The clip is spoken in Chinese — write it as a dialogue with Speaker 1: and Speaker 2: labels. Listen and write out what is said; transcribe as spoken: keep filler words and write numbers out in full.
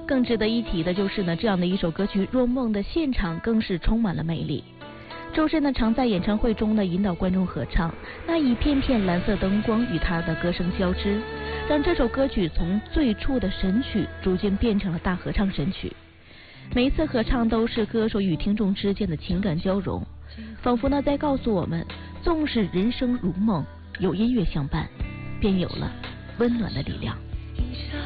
Speaker 1: 更值得一提的就是呢，这样的一首歌曲《若梦》的现场更是充满了魅力。周深呢常在演唱会中呢引导观众合唱，那一片片蓝色灯光与他的歌声交织，让这首歌曲从最初的神曲逐渐变成了大合唱神曲。每一次合唱都是歌手与听众之间的情感交融，仿佛呢在告诉我们，纵使人生如梦，有音乐相伴，便有了温暖的力量。